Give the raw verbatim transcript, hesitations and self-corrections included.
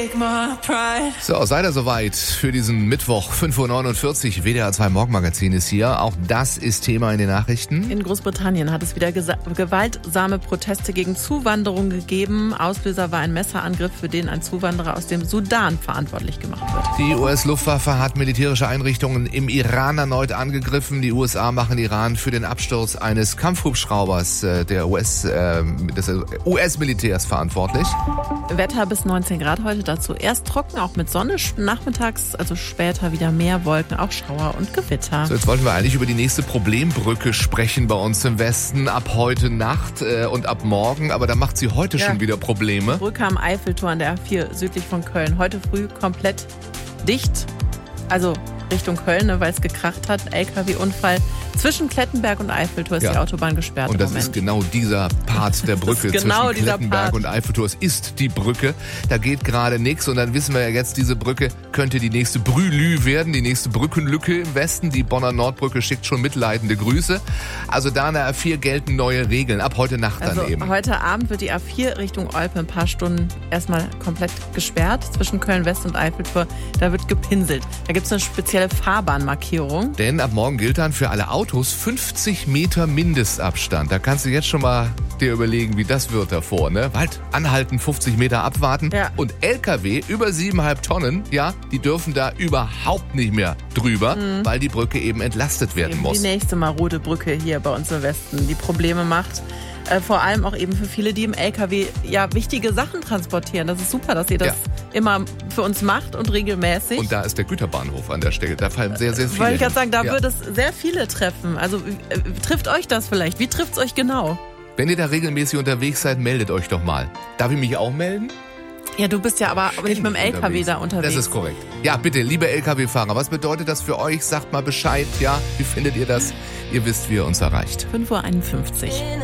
take my pride. So, seid ihr soweit für diesen Mittwoch, fünf Uhr neunundvierzig, W D R zwei Morgenmagazin ist hier. Auch das ist Thema in den Nachrichten. In Großbritannien hat es wieder gesa- gewaltsame Proteste gegen Zuwanderung gegeben. Auslöser war ein Messerangriff, für den ein Zuwanderer aus dem Sudan verantwortlich gemacht wird. Die U S-Luftwaffe hat militärische Einrichtungen im Iran erneut angegriffen. Die U S A machen Iran für den Absturz eines Kampfhubschraubers äh, der U S, äh, des U S-Militärs verantwortlich. Wetter bis neunzehn Grad heute, dazu erst trocken, auch mit Sonne, nachmittags, also später wieder mehr Wolken, auch Schauer und Gewitter. So, jetzt wollten wir eigentlich über die nächste Problembrücke sprechen bei uns im Westen, ab heute Nacht äh, und ab morgen, aber da macht sie heute Ja. schon wieder Probleme. Brücke am Eiffeltor an der A vier südlich von Köln. Heute früh komplett dicht, also Richtung Köln, ne, weil es gekracht hat. L K W-Unfall. Zwischen Klettenberg und Eiffeltor ist Ja. die Autobahn gesperrt Und im das Moment. ist genau dieser Part der Brücke Das ist genau zwischen dieser Klettenberg Part. und Eiffeltor. Es ist die Brücke. Da geht gerade nichts. Und dann wissen wir ja jetzt, diese Brücke könnte die nächste Brülü werden, die nächste Brückenlücke im Westen. Die Bonner Nordbrücke schickt schon mitleidende Grüße. Also da an der A vier gelten neue Regeln. Ab heute Nacht Also dann eben. heute Abend wird die A vier Richtung Olpe ein paar Stunden erstmal komplett gesperrt. Zwischen Köln West und Eiffeltor, da wird gepinselt. Da gibt es eine spezielle Fahrbahnmarkierung. Denn ab morgen gilt dann für alle Autos fünfzig Meter Mindestabstand. Da kannst du jetzt schon mal dir überlegen, wie das wird davor, ne? Halt, anhalten, fünfzig Meter abwarten. Ja. Und L K W über siebeneinhalb Tonnen, ja, die dürfen da überhaupt nicht mehr drüber, Mhm. weil die Brücke eben entlastet werden Eben muss. die nächste marode Brücke hier bei uns im Westen, die Probleme macht. Äh, vor allem auch eben für viele, die im L K W ja wichtige Sachen transportieren. Das ist super, dass ihr das Ja. immer für uns macht und regelmäßig. Und da ist der Güterbahnhof an der Stelle. Da fallen sehr, sehr viele. Wollte ich gerade hin. sagen, da Ja. wird es sehr viele treffen. Also äh, trifft euch das vielleicht? Wie trifft es euch genau? Wenn ihr da regelmäßig unterwegs seid, meldet euch doch mal. Darf ich mich auch melden? Ja, du bist ja aber nicht mit dem L K W Unterwegs. da unterwegs. Das ist korrekt. Ja, bitte, liebe L K W-Fahrer, was bedeutet das für euch? Sagt mal Bescheid, ja? Wie findet ihr das? Ihr wisst, wie ihr uns erreicht. fünf Uhr einundfünfzig.